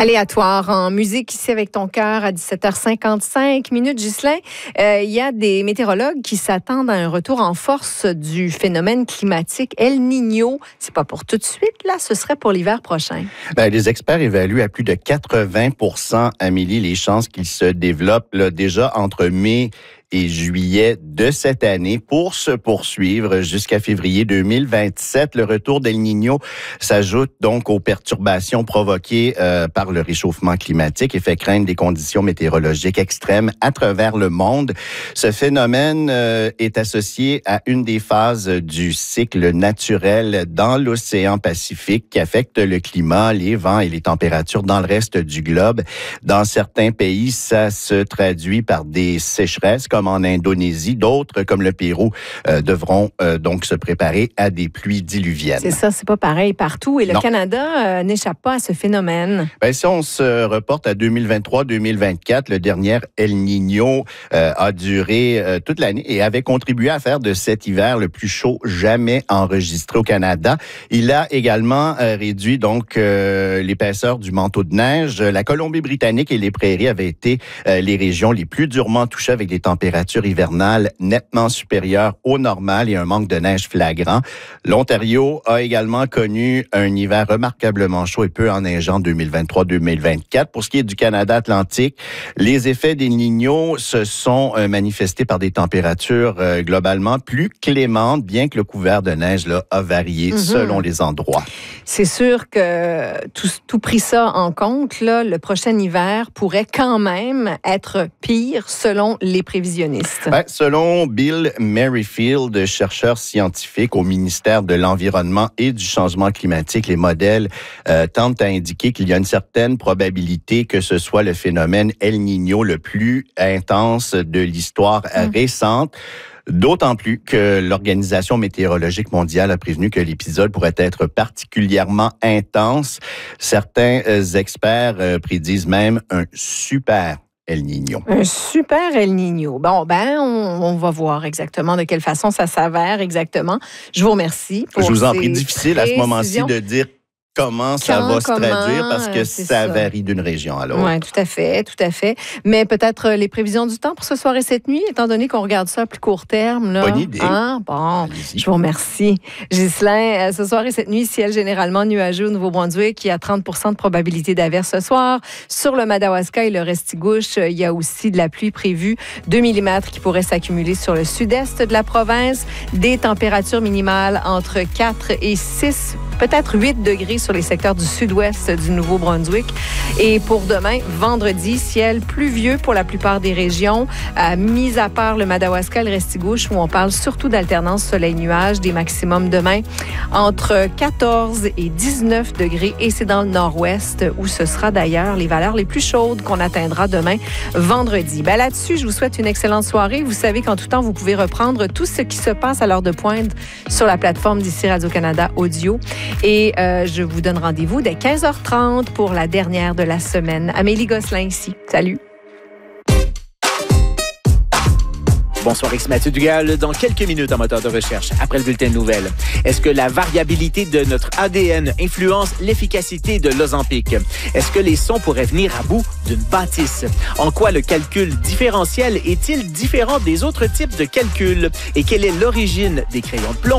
Aléatoire en musique ici avec ton cœur à 17h55 minutes. Ghislain, il y a des météorologues qui s'attendent à un retour en force du phénomène climatique El Niño. C'est pas pour tout de suite, là, ce serait pour l'hiver prochain. Les experts évaluent à plus de 80%, Amélie, les chances qu'il se développe là, déjà entre mai et juillet de cette année pour se poursuivre jusqu'à février 2027. Le retour d'El Niño s'ajoute donc aux perturbations provoquées par le réchauffement climatique et fait craindre des conditions météorologiques extrêmes à travers le monde. Ce phénomène est associé à une des phases du cycle naturel dans l'océan Pacifique qui affecte le climat, les vents et les températures dans le reste du globe. Dans certains pays, ça se traduit par des sécheresses comme en Indonésie. D'autres, comme le Pérou, devront donc se préparer à des pluies diluviennes. C'est ça, c'est pas pareil partout. Et le Canada n'échappe pas à ce phénomène. Si on se reporte à 2023-2024, le dernier El Niño a duré toute l'année et avait contribué à faire de cet hiver le plus chaud jamais enregistré au Canada. Il a également réduit donc l'épaisseur du manteau de neige. La Colombie-Britannique et les prairies avaient été les régions les plus durement touchées avec des températures hivernales nettement supérieures au normal et un manque de neige flagrant. L'Ontario a également connu un hiver remarquablement chaud et peu enneigeant 2023-2024. Pour ce qui est du Canada Atlantique, les effets d'El Niño se sont manifestés par des températures globalement plus clémentes, bien que le couvert de neige là, a varié selon les endroits. C'est sûr que tout pris ça en compte, là, le prochain hiver pourrait quand même être pire selon les prévisionnistes. Selon Bill Merrifield, chercheur scientifique au ministère de l'Environnement et du Changement climatique, les modèles tentent à indiquer qu'il y a une certaine probabilité que ce soit le phénomène El Niño le plus intense de l'histoire récente. D'autant plus que l'Organisation météorologique mondiale a prévenu que l'épisode pourrait être particulièrement intense. Certains experts prédisent même un super El Niño. Un super El Niño. Bon, on va voir exactement de quelle façon ça s'avère exactement. Je vous remercie pour Je vous en prie, difficile à ce moment-ci de dire comment ça va se traduire parce que ça varie d'une région à l'autre. Oui, tout à fait. Mais peut-être les prévisions du temps pour ce soir et cette nuit, étant donné qu'on regarde ça à plus court terme. Là. Bonne idée. Allez-y. Je vous remercie. Ghislain, ce soir et cette nuit, ciel généralement nuageux au Nouveau-Brunswick. Il y a 30% de probabilité d'averse ce soir. Sur le Madawaska et le Restigouche, il y a aussi de la pluie prévue. 2 mm qui pourraient s'accumuler sur le sud-est de la province. Des températures minimales entre 4 et 6, peut-être 8 degrés sur les secteurs du sud-ouest du Nouveau-Brunswick. Et pour demain, vendredi, ciel pluvieux pour la plupart des régions, mis à part le Madawaska et le Restigouche, où on parle surtout d'alternance soleil-nuage, des maximums demain entre 14 et 19 degrés. Et c'est dans le nord-ouest où ce sera d'ailleurs les valeurs les plus chaudes qu'on atteindra demain, vendredi. Là-dessus, je vous souhaite une excellente soirée. Vous savez qu'en tout temps, vous pouvez reprendre tout ce qui se passe à l'heure de pointe sur la plateforme d'ici Radio-Canada Audio. Et je vous donne rendez-vous dès 15h30 pour la dernière de la semaine. Amélie Gosselin ici. Salut. Bonsoir, ici Mathieu Dugal. Dans quelques minutes en moteur de recherche, après le bulletin de nouvelles. Est-ce que la variabilité de notre ADN influence l'efficacité de l'Ozempic? Est-ce que les sons pourraient venir à bout d'une bâtisse? En quoi le calcul différentiel est-il différent des autres types de calculs? Et quelle est l'origine des crayons de plomb?